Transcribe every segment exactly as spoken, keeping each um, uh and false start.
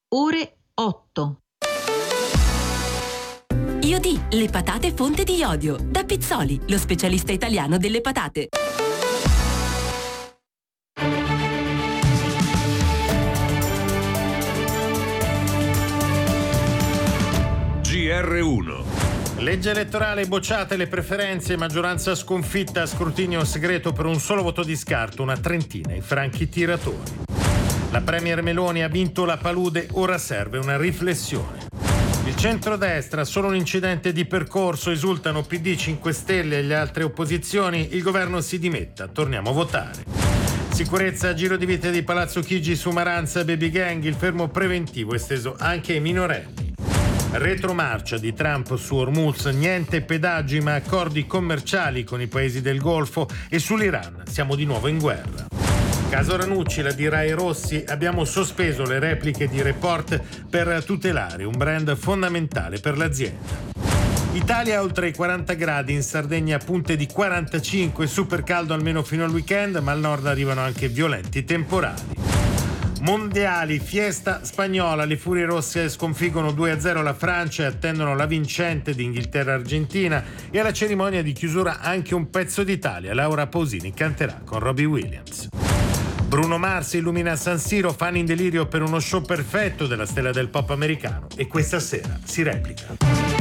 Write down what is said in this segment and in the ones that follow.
ore otto. Iodì, le patate fonte di iodio. Da Pizzoli, lo specialista italiano delle patate. G R uno. Legge elettorale bocciate le preferenze, maggioranza sconfitta, scrutinio segreto per un solo voto di scarto, una trentina i franchi tiratori. La premier Meloni ha vinto la palude, ora serve una riflessione. Il centrodestra, solo un incidente di percorso, esultano P D, cinque Stelle e le altre opposizioni, il governo si dimetta, torniamo a votare. Sicurezza, giro di vite di Palazzo Chigi su Maranza, baby gang, il fermo preventivo esteso anche ai minorenni. Retromarcia di Trump su Hormuz, niente pedaggi ma accordi commerciali con i paesi del Golfo, e sull'Iran siamo di nuovo in guerra. Caso Ranucci, la dirà Rossi, abbiamo sospeso le repliche di Report per tutelare un brand fondamentale per l'azienda. Italia oltre i quaranta gradi, in Sardegna punte di quarantacinque, super caldo almeno fino al weekend, ma al nord arrivano anche violenti temporali. Mondiali, fiesta spagnola, le Furie Rosse sconfiggono due a zero la Francia e attendono la vincente di Inghilterra-Argentina, e alla cerimonia di chiusura anche un pezzo d'Italia, Laura Pausini canterà con Robbie Williams. Bruno Mars illumina San Siro, fan in delirio per uno show perfetto della stella del pop americano, e questa sera si replica.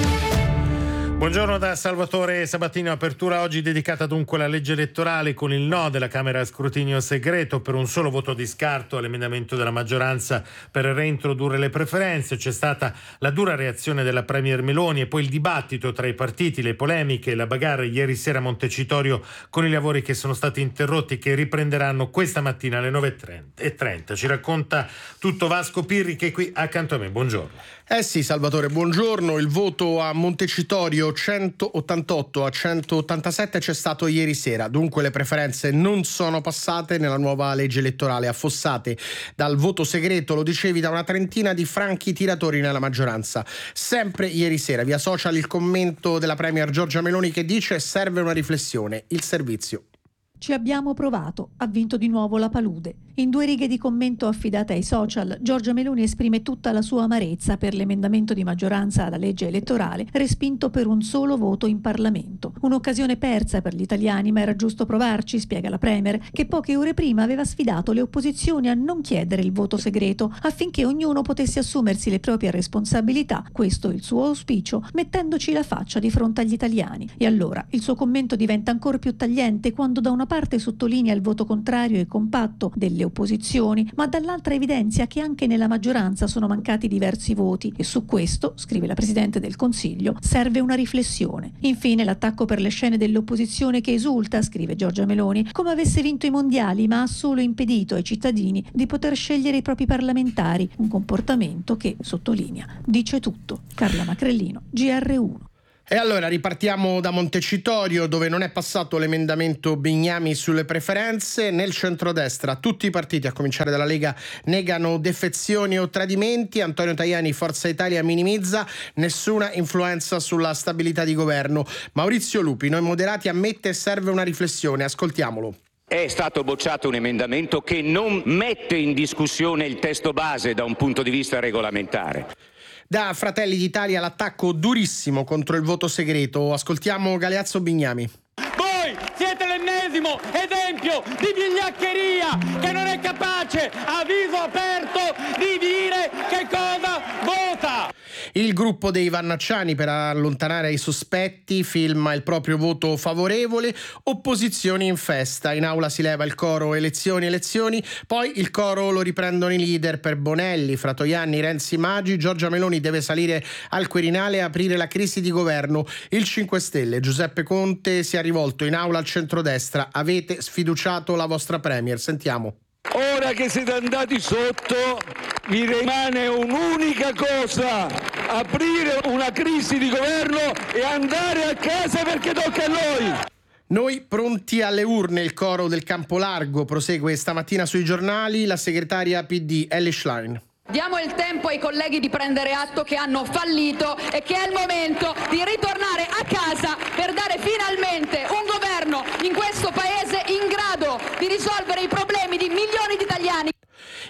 Buongiorno da Salvatore Sabatino. Apertura oggi dedicata dunque alla legge elettorale, con il no della Camera a scrutinio segreto per un solo voto di scarto all'emendamento della maggioranza per reintrodurre le preferenze. C'è stata la dura reazione della premier Meloni e poi il dibattito tra i partiti, le polemiche e la bagarre ieri sera a Montecitorio, con i lavori che sono stati interrotti, che riprenderanno questa mattina alle nove e trenta. Ci racconta tutto Vasco Pirri, che è qui accanto a me. Buongiorno. Eh sì, Salvatore, buongiorno. Il voto a Montecitorio centottantotto a centottantasette c'è stato ieri sera, dunque le preferenze non sono passate nella nuova legge elettorale, affossate dal voto segreto, lo dicevi, da una trentina di franchi tiratori nella maggioranza. Sempre ieri sera via social il commento della premier Giorgia Meloni, che dice: serve una riflessione, il servizio. Ci abbiamo provato, ha vinto di nuovo la palude. In due righe di commento affidate ai social, Giorgia Meloni esprime tutta la sua amarezza per l'emendamento di maggioranza alla legge elettorale, respinto per un solo voto in Parlamento. Un'occasione persa per gli italiani, ma era giusto provarci, spiega la premier, che poche ore prima aveva sfidato le opposizioni a non chiedere il voto segreto, affinché ognuno potesse assumersi le proprie responsabilità, questo il suo auspicio, mettendoci la faccia di fronte agli italiani. E allora il suo commento diventa ancora più tagliente quando da una parte sottolinea il voto contrario e compatto delle opposizioni, ma dall'altra evidenzia che anche nella maggioranza sono mancati diversi voti, e su questo, scrive la Presidente del Consiglio, serve una riflessione. Infine l'attacco per le scene dell'opposizione che esulta, scrive Giorgia Meloni, come avesse vinto i mondiali ma ha solo impedito ai cittadini di poter scegliere i propri parlamentari, un comportamento che, sottolinea, dice tutto. Carla Macrellino, G R uno. E allora ripartiamo da Montecitorio, dove non è passato l'emendamento Bignami sulle preferenze. Nel centrodestra tutti i partiti, a cominciare dalla Lega, negano defezioni o tradimenti. Antonio Tajani, Forza Italia, minimizza: nessuna influenza sulla stabilità di governo. Maurizio Lupi, Noi Moderati, ammette serve una riflessione. Ascoltiamolo. È stato bocciato un emendamento che non mette in discussione il testo base da un punto di vista regolamentare. Da Fratelli d'Italia l'attacco durissimo contro il voto segreto. Ascoltiamo Galeazzo Bignami. Voi siete l'ennesimo esempio di vigliaccheria che non è capace a viso aperto di dire che cosa vota. Il gruppo dei Vannacciani, per allontanare i sospetti, filma il proprio voto favorevole. Opposizioni in festa. In aula si leva il coro elezioni, elezioni. Poi il coro lo riprendono i leader per Bonelli, Fratoianni, Renzi, Maggi. Giorgia Meloni deve salire al Quirinale e aprire la crisi di governo. Il cinque Stelle, Giuseppe Conte, si è rivolto in aula al centrodestra. Avete sfiduciato la vostra premier. Sentiamo. Ora che siete andati sotto, vi rimane un'unica cosa: aprire una crisi di governo e andare a casa, perché tocca a noi. Noi pronti alle urne, il coro del Campolargo prosegue stamattina sui giornali. La segretaria P D Elly Schlein. Diamo il tempo ai colleghi di prendere atto che hanno fallito e che è il momento di ritornare a casa per dare finalmente un governo in questo paese in grado di risolvere i problemi di milioni di italiani.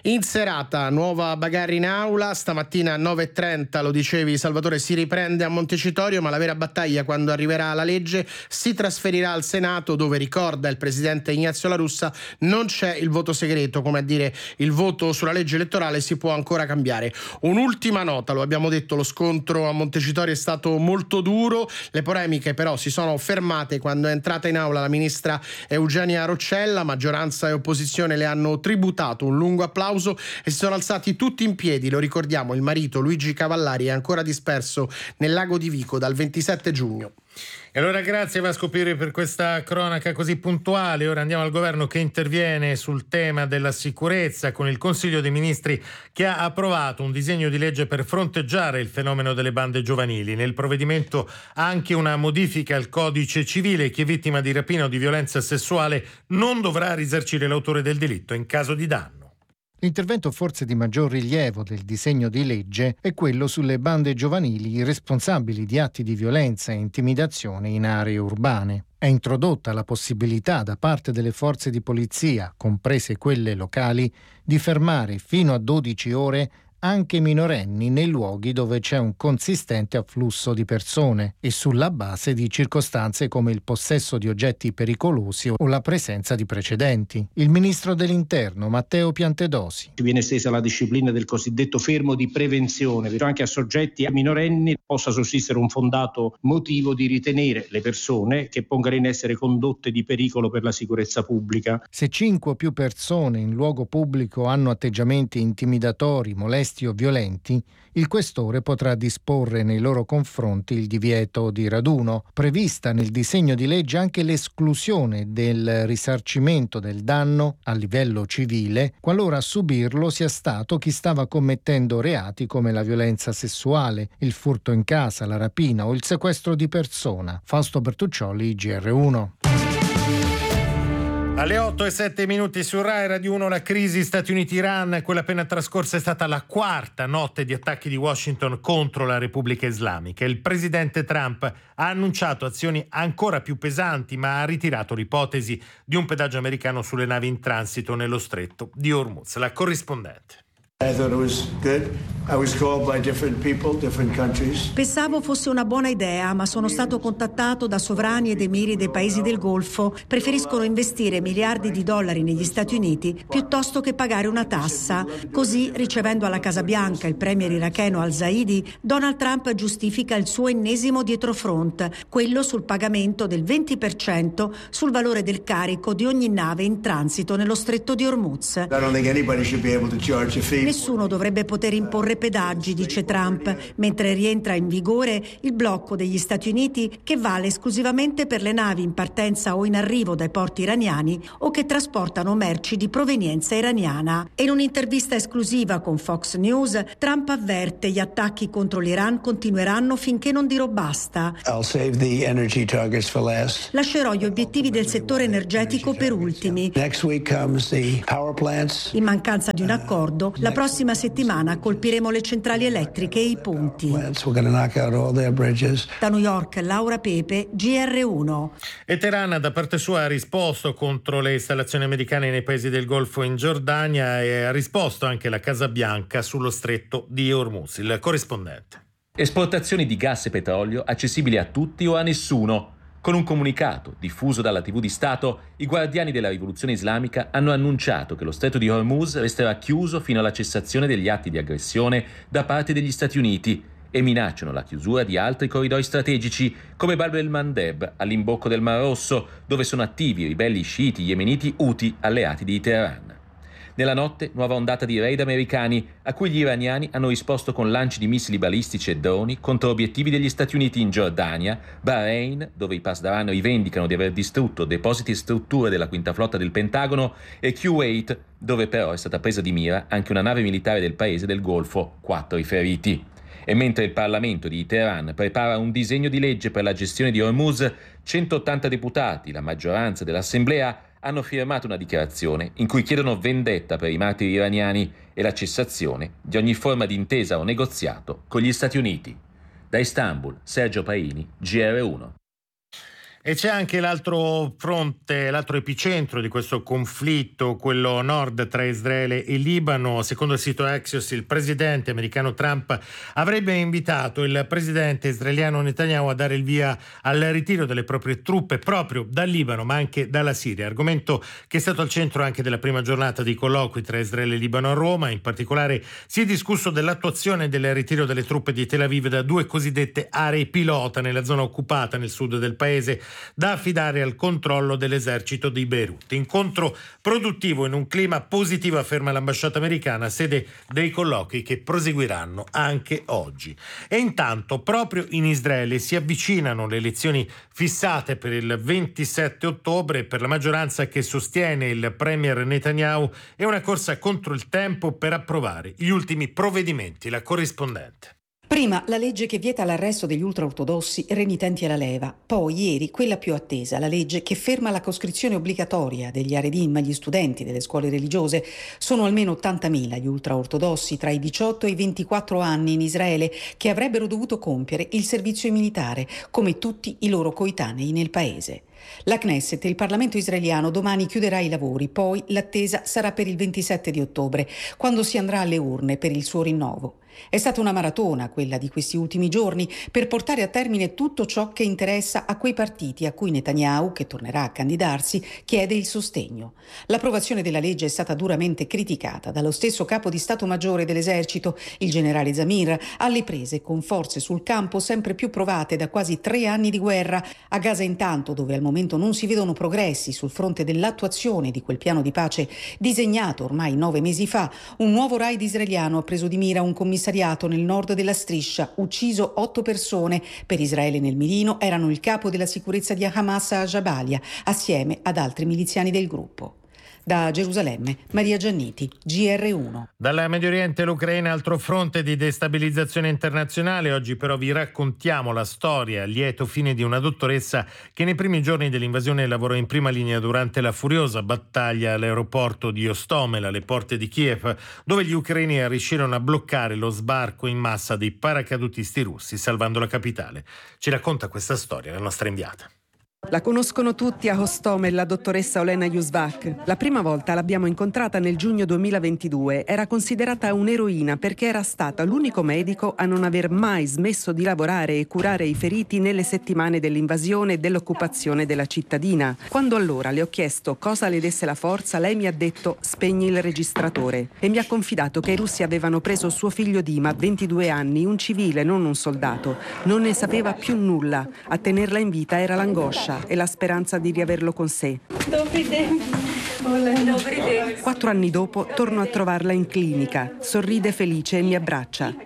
In serata, nuova bagarre in aula, stamattina a nove e trenta, lo dicevi Salvatore, si riprende a Montecitorio, ma la vera battaglia quando arriverà la legge si trasferirà al Senato, dove, ricorda il presidente Ignazio La Russa, non c'è il voto segreto, come a dire il voto sulla legge elettorale si può ancora cambiare. Un'ultima nota, lo abbiamo detto, lo scontro a Montecitorio è stato molto duro, le polemiche però si sono fermate quando è entrata in aula la ministra Eugenia Roccella, maggioranza e opposizione le hanno tributato un lungo applauso e si sono alzati tutti in piedi. Lo ricordiamo, il marito Luigi Cavallari è ancora disperso nel lago di Vico dal ventisette giugno. E allora grazie Vasco Pirri per questa cronaca così puntuale. Ora andiamo al governo che interviene sul tema della sicurezza con il Consiglio dei Ministri che ha approvato un disegno di legge per fronteggiare il fenomeno delle bande giovanili. Nel provvedimento anche una modifica al codice civile: chi è vittima di rapina o di violenza sessuale non dovrà risarcire l'autore del delitto in caso di danno. L'intervento forse di maggior rilievo del disegno di legge è quello sulle bande giovanili responsabili di atti di violenza e intimidazione in aree urbane. È introdotta la possibilità da parte delle forze di polizia, comprese quelle locali, di fermare fino a dodici ore anche minorenni nei luoghi dove c'è un consistente afflusso di persone e sulla base di circostanze come il possesso di oggetti pericolosi o la presenza di precedenti. Il ministro dell'Interno, Matteo Piantedosi. Viene estesa la disciplina del cosiddetto fermo di prevenzione, però anche a soggetti minorenni possa sussistere un fondato motivo di ritenere le persone che pongano in essere condotte di pericolo per la sicurezza pubblica. Se cinque o più persone in luogo pubblico hanno atteggiamenti intimidatori, molesti o violenti, il questore potrà disporre nei loro confronti il divieto di raduno. Prevista nel disegno di legge anche l'esclusione del risarcimento del danno a livello civile qualora a subirlo sia stato chi stava commettendo reati come la violenza sessuale, il furto in casa, la rapina o il sequestro di persona. Fausto Bertuccioli, G R uno. Alle otto e sette minuti su Rai Radio uno, la crisi Stati Uniti-Iran, quella appena trascorsa è stata la quarta notte di attacchi di Washington contro la Repubblica Islamica. Il presidente Trump ha annunciato azioni ancora più pesanti, ma ha ritirato l'ipotesi di un pedaggio americano sulle navi in transito nello stretto di Hormuz. La corrispondente. Pensavo fosse una buona idea, ma sono stato contattato da sovrani ed emiri dei paesi del Golfo. Preferiscono investire miliardi di dollari negli Stati Uniti piuttosto che pagare una tassa. Così, ricevendo alla Casa Bianca il premier iracheno al-Zaidi, Donald Trump giustifica il suo ennesimo dietrofront, quello sul pagamento del venti per cento sul valore del carico di ogni nave in transito nello stretto di Hormuz. Nessuno dovrebbe poter imporre pedaggi, dice Trump, mentre rientra in vigore il blocco degli Stati Uniti che vale esclusivamente per le navi in partenza o in arrivo dai porti iraniani o che trasportano merci di provenienza iraniana. E in un'intervista esclusiva con Fox News, Trump avverte: gli attacchi contro l'Iran continueranno finché non dirò basta. Lascerò gli obiettivi del settore energetico per ultimi. In mancanza di un accordo, la prossima settimana colpiremo le centrali elettriche e i ponti. Da New York, Laura Pepe, G R uno. E Teheran da parte sua ha risposto contro le installazioni americane nei paesi del Golfo e in Giordania, e ha risposto anche la Casa Bianca sullo stretto di Hormuz. Il corrispondente. Esportazioni di gas e petrolio accessibili a tutti o a nessuno. Con un comunicato diffuso dalla tivù di Stato, i guardiani della rivoluzione islamica hanno annunciato che lo stretto di Hormuz resterà chiuso fino alla cessazione degli atti di aggressione da parte degli Stati Uniti e minacciano la chiusura di altri corridoi strategici come Bab el-Mandeb all'imbocco del Mar Rosso, dove sono attivi i ribelli sciiti yemeniti Houthi alleati di Teheran. Nella notte, nuova ondata di raid americani, a cui gli iraniani hanno risposto con lanci di missili balistici e droni contro obiettivi degli Stati Uniti in Giordania, Bahrain, dove i Pasdaran rivendicano di aver distrutto depositi e strutture della quinta flotta del Pentagono, e Kuwait, dove però è stata presa di mira anche una nave militare del paese del Golfo, quattro i feriti. E mentre il Parlamento di Teheran prepara un disegno di legge per la gestione di Hormuz, centottanta deputati, la maggioranza dell'Assemblea, hanno firmato una dichiarazione in cui chiedono vendetta per i martiri iraniani e la cessazione di ogni forma di intesa o negoziato con gli Stati Uniti. Da Istanbul, Sergio Paini, G R uno. E c'è anche l'altro fronte, l'altro epicentro di questo conflitto, quello nord tra Israele e Libano. Secondo il sito Axios, il presidente americano Trump avrebbe invitato il presidente israeliano Netanyahu a dare il via al ritiro delle proprie truppe proprio dal Libano, ma anche dalla Siria. Argomento che è stato al centro anche della prima giornata di colloqui tra Israele e Libano a Roma. In particolare si è discusso dell'attuazione del ritiro delle truppe di Tel Aviv da due cosiddette aree pilota nella zona occupata nel sud del paese, da affidare al controllo dell'esercito di Beirut. Incontro produttivo in un clima positivo, afferma l'ambasciata americana, sede dei colloqui che proseguiranno anche oggi. E intanto proprio in Israele si avvicinano le elezioni fissate per il ventisette ottobre. Per la maggioranza che sostiene il premier Netanyahu è una corsa contro il tempo per approvare gli ultimi provvedimenti. La corrispondente. Prima la legge che vieta l'arresto degli ultraortodossi renitenti alla leva, poi ieri quella più attesa, la legge che ferma la coscrizione obbligatoria degli Haredim, gli studenti delle scuole religiose. Sono almeno ottantamila gli ultraortodossi tra i diciotto e i ventiquattro anni in Israele che avrebbero dovuto compiere il servizio militare, come tutti i loro coetanei nel paese. La Knesset, il Parlamento israeliano, domani chiuderà i lavori, poi l'attesa sarà per il ventisette di ottobre, quando si andrà alle urne per il suo rinnovo. È stata una maratona, quella di questi ultimi giorni, per portare a termine tutto ciò che interessa a quei partiti a cui Netanyahu, che tornerà a candidarsi, chiede il sostegno. L'approvazione della legge è stata duramente criticata dallo stesso capo di Stato Maggiore dell'Esercito, il generale Zamir, alle prese con forze sul campo sempre più provate da quasi tre anni di guerra. A Gaza intanto, dove al momento non si vedono progressi sul fronte dell'attuazione di quel piano di pace disegnato ormai nove mesi fa, un nuovo raid israeliano ha preso di mira un commissariato nel nord della striscia, ucciso otto persone. Per Israele nel mirino erano il capo della sicurezza di Hamas a Jabalia, assieme ad altri miliziani del gruppo. Da Gerusalemme, Maria Gianniti, G R uno. Dal Medio Oriente all'Ucraina, altro fronte di destabilizzazione internazionale. Oggi però vi raccontiamo la storia, lieto fine di una dottoressa che nei primi giorni dell'invasione lavorò in prima linea durante la furiosa battaglia all'aeroporto di Ostomel, alle porte di Kiev, dove gli ucraini riuscirono a bloccare lo sbarco in massa dei paracadutisti russi, salvando la capitale. Ci racconta questa storia la nostra inviata. La conoscono tutti a Hostomel, la dottoressa Olena Yusvak. La prima volta l'abbiamo incontrata nel giugno duemilaventidue. Era considerata un'eroina perché era stata l'unico medico a non aver mai smesso di lavorare e curare i feriti nelle settimane dell'invasione e dell'occupazione della cittadina. Quando allora le ho chiesto cosa le desse la forza, lei mi ha detto spegni il registratore e mi ha confidato che i russi avevano preso suo figlio Dima, ventidue anni, un civile, non un soldato. Non ne sapeva più nulla. A tenerla in vita era l'angoscia e la speranza di riaverlo con sé. Quattro anni dopo torno a trovarla in clinica, sorride felice e mi abbraccia.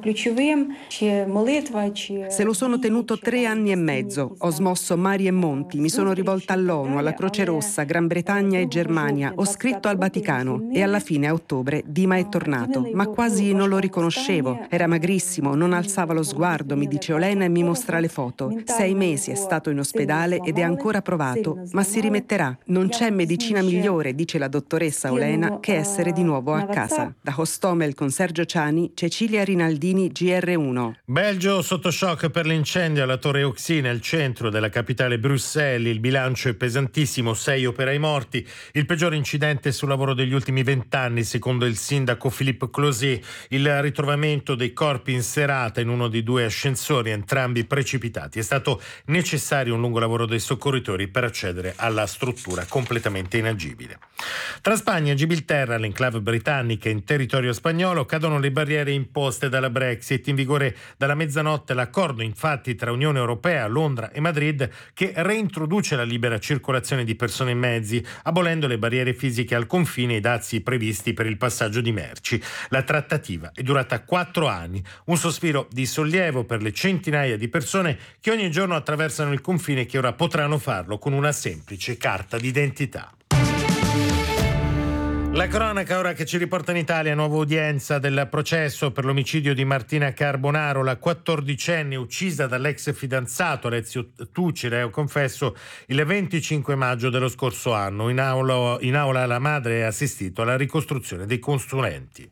Se lo sono tenuto tre anni e mezzo, ho smosso mari e monti, mi sono rivolta all'ONU, alla Croce Rossa, Gran Bretagna e Germania, ho scritto al Vaticano e alla fine a ottobre Dima è tornato, ma quasi non lo riconoscevo, era magrissimo, non alzava lo sguardo, mi dice Olena e mi mostra le foto. Sei mesi è stato in ospedale ed è ancora provato, ma si rimetterà. Non c'è medicina migliore, dice la dottoressa Olena, che essere di nuovo a casa. Da Hostomel con Sergio Ciani, Cecilia Rinaldini, G R uno. Belgio sotto shock per l'incendio alla Torre Euxine, al centro della capitale Bruxelles. Il bilancio è pesantissimo, sei operai morti, il peggiore incidente sul lavoro degli ultimi vent'anni, secondo il sindaco Philippe Closet. Il ritrovamento dei corpi in serata in uno dei due ascensori, entrambi precipitati. È stato necessario un lungo lavoro dei soccorritori per accedere alla struttura completamente inagibile. Tra Spagna e Gibilterra, l'enclave britannica in territorio spagnolo, cadono le barriere imposte dalla Brexit. In vigore dalla mezzanotte l'accordo infatti tra Unione Europea, Londra e Madrid, che reintroduce la libera circolazione di persone e mezzi, abolendo le barriere fisiche al confine e i dazi previsti per il passaggio di merci. La trattativa è durata quattro anni, un sospiro di sollievo per le centinaia di persone che ogni giorno attraversano il confine e che ora potranno farlo con una semplice carta d'identità. La cronaca ora che ci riporta in Italia, nuova udienza del processo per l'omicidio di Martina Carbonaro, la quattordicenne uccisa dall'ex fidanzato Alessio Tucci, reo confesso, il venticinque maggio dello scorso anno. In aula, in aula la madre ha assistito alla ricostruzione dei consulenti.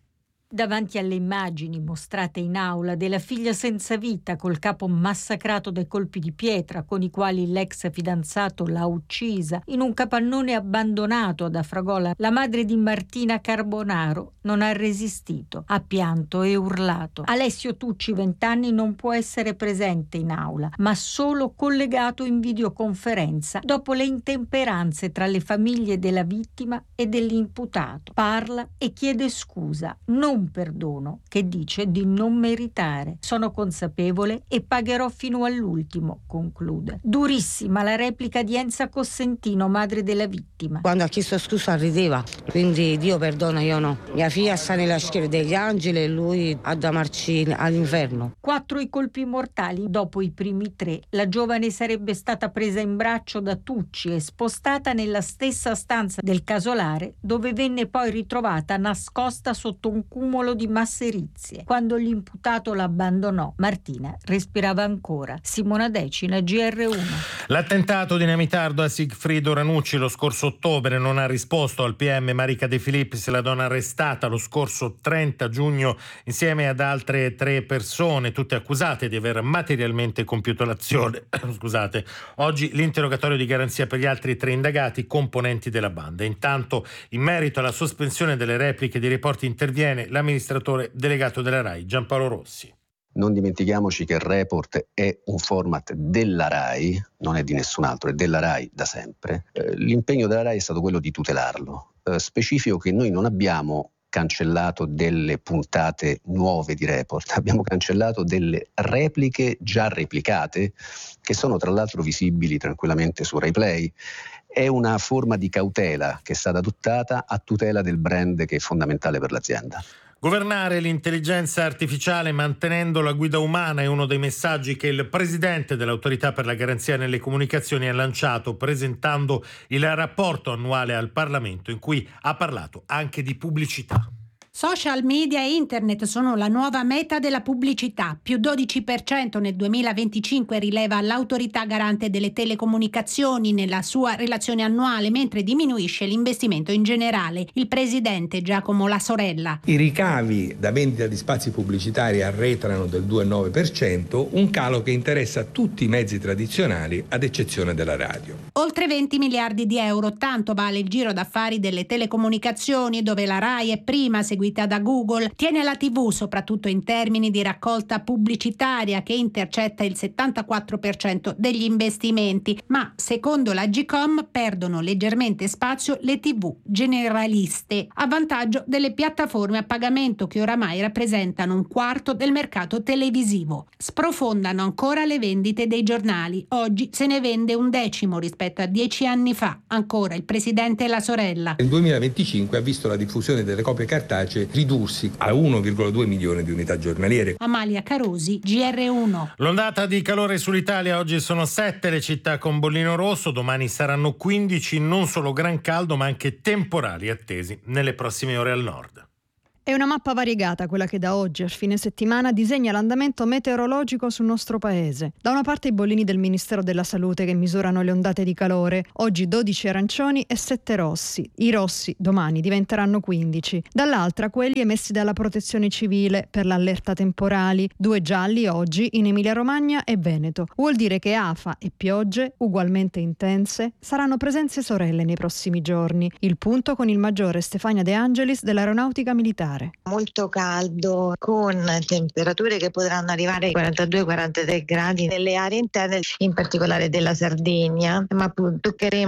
Davanti alle immagini mostrate in aula della figlia senza vita col capo massacrato dai colpi di pietra con i quali l'ex fidanzato l'ha uccisa in un capannone abbandonato ad Afragola, la madre di Martina Carbonaro non ha resistito, ha pianto e urlato. Alessio Tucci, vent'anni, non può essere presente in aula, ma solo collegato in videoconferenza dopo le intemperanze tra le famiglie della vittima e dell'imputato. Parla e chiede scusa, non un perdono che dice di non meritare. Sono consapevole e pagherò fino all'ultimo, conclude. Durissima la replica di Enza Cossentino, madre della vittima. Quando ha chiesto scusa rideva, quindi Dio perdona, io no. Mia figlia sta nella schiera degli angeli e lui ha da marci all'inferno. Quattro i colpi mortali. Dopo i primi tre, la giovane sarebbe stata presa in braccio da Tucci e spostata nella stessa stanza del casolare, dove venne poi ritrovata nascosta sotto un cumulo di masserizie. Quando l'imputato l'abbandonò, Martina respirava ancora. Simona Decina, G R uno. L'attentato dinamitardo a Sigfrido Ranucci lo scorso ottobre non ha risposto al P M Marica De Filippis, la donna arrestata lo scorso trenta giugno insieme ad altre tre persone, tutte accusate di aver materialmente compiuto l'azione. Scusate. Oggi l'interrogatorio di garanzia per gli altri tre indagati componenti della banda. Intanto, in merito alla sospensione delle repliche di Report interviene l'amministratore delegato della RAI, Giampaolo Rossi. Non dimentichiamoci che il Report è un format della RAI, non è di nessun altro, è della RAI da sempre. Eh, l'impegno della RAI è stato quello di tutelarlo. Eh, specifico che noi non abbiamo cancellato delle puntate nuove di Report, abbiamo cancellato delle repliche già replicate, che sono tra l'altro visibili tranquillamente su Rai Play. È una forma di cautela che è stata adottata a tutela del brand che è fondamentale per l'azienda. Governare l'intelligenza artificiale mantenendo la guida umana è uno dei messaggi che il presidente dell'Autorità per la garanzia nelle comunicazioni ha lanciato presentando il rapporto annuale al Parlamento, in cui ha parlato anche di pubblicità. Social media e internet sono la nuova meta della pubblicità, più dodici per cento nel duemilaventicinque rileva l'Autorità Garante delle Telecomunicazioni nella sua relazione annuale, mentre diminuisce l'investimento in generale. Il presidente Giacomo La Sorella. I ricavi da vendita di spazi pubblicitari arretrano del due virgola nove per cento, un calo che interessa tutti i mezzi tradizionali ad eccezione della radio. Oltre venti miliardi di euro, tanto vale il giro d'affari delle telecomunicazioni, dove la RAI è prima, seguita da Google, tiene la tivù soprattutto in termini di raccolta pubblicitaria che intercetta il settantaquattro per cento degli investimenti, ma secondo la Gcom perdono leggermente spazio le tivù generaliste, a vantaggio delle piattaforme a pagamento che oramai rappresentano un quarto del mercato televisivo. Sprofondano ancora le vendite dei giornali, oggi se ne vende un decimo rispetto a dieci anni fa. Ancora il presidente La Sorella. Nel duemilaventicinque ha visto la diffusione delle copie cartacee ridursi a uno virgola due milioni di unità giornaliere. Amalia Carosi, G R uno. L'ondata di calore sull'Italia, oggi sono sette le città con bollino rosso, domani saranno quindici, non solo gran caldo ma anche temporali attesi nelle prossime ore al nord. È una mappa variegata quella che da oggi a fine settimana disegna l'andamento meteorologico sul nostro paese. Da una parte i bollini del Ministero della Salute che misurano le ondate di calore, oggi dodici arancioni e sette rossi. I rossi domani diventeranno quindici. Dall'altra quelli emessi dalla Protezione Civile per l'allerta temporali, due gialli oggi in Emilia-Romagna e Veneto. Vuol dire che afa e piogge, ugualmente intense, saranno presenze sorelle nei prossimi giorni. Il punto con il maggiore Stefania De Angelis dell'Aeronautica Militare. Molto caldo, con temperature che potranno arrivare ai quarantadue quarantatré gradi nelle aree interne, in particolare della Sardegna, ma toccheremo